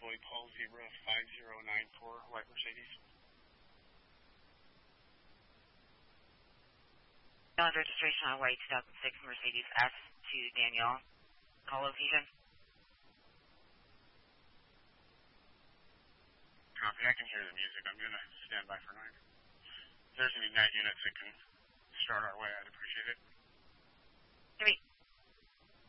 Charlie Paul Zebra 5094, white Mercedes. Registration on white 2006 Mercedes S to Danielle. Call location. Copy, I can hear the music. I'm going to stand by for 9. If there's any night units that can start our way, I'd appreciate it. 3.